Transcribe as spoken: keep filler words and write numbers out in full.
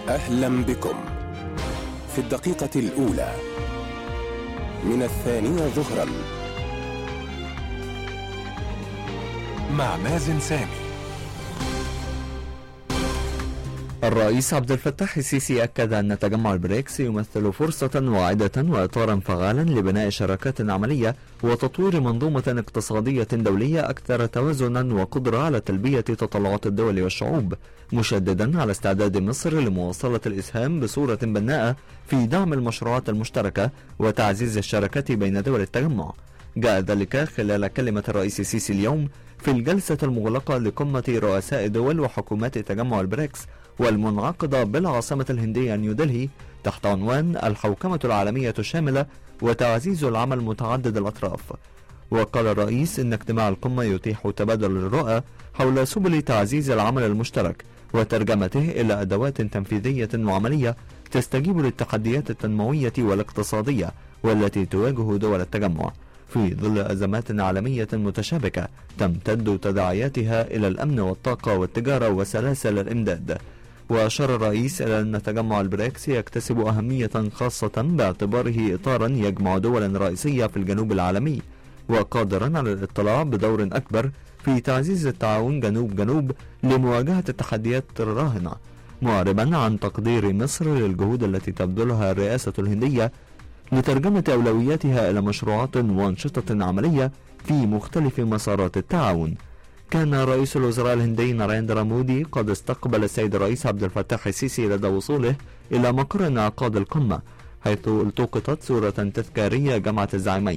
أهلا بكم في الدقيقة الأولى من الثانية ظهرا مع مازن سامي. الرئيس عبد الفتاح السيسي أكد أن تجمع البريكس يمثل فرصة واعدة وإطارا فعالا لبناء شراكات عملية وتطوير منظومة اقتصادية دولية أكثر توازنا وقدرة على تلبية تطلعات الدول والشعوب، مشددا على استعداد مصر لمواصلة الإسهام بصورة بناءة في دعم المشروعات المشتركة وتعزيز الشراكات بين دول التجمع. جاء ذلك خلال كلمة الرئيس السيسي اليوم في الجلسة المغلقة لقمة رؤساء دول وحكومات تجمع البريكس والمنعقدة بالعاصمة الهندية نيودلهي تحت عنوان الحوكمة العالمية الشاملة وتعزيز العمل متعدد الأطراف. وقال الرئيس إن اجتماع القمة يتيح تبادل الرؤى حول سبل تعزيز العمل المشترك وترجمته إلى أدوات تنفيذية وعملية تستجيب للتحديات التنموية والاقتصادية والتي تواجه دول التجمع في ظل أزمات عالمية متشابكة تمتد تداعياتها إلى الأمن والطاقة والتجارة وسلاسل الإمداد. وأشار الرئيس إلى أن تجمع البريكس يكتسب أهمية خاصة باعتباره إطارا يجمع دولا رئيسية في الجنوب العالمي وقادرا على الاطلاع بدور أكبر في تعزيز التعاون جنوب جنوب لمواجهة التحديات الراهنة، معربا عن تقدير مصر للجهود التي تبذلها الرئاسة الهندية لترجمة أولوياتها إلى مشروعات وأنشطة عملية في مختلف مسارات التعاون. كان رئيس الوزراء الهندي ناريندرا مودي قد استقبل السيد الرئيس عبد الفتاح السيسي لدى وصوله إلى مقر انعقاد القمة، حيث التقطت صورة تذكارية جمعت الزعيمين.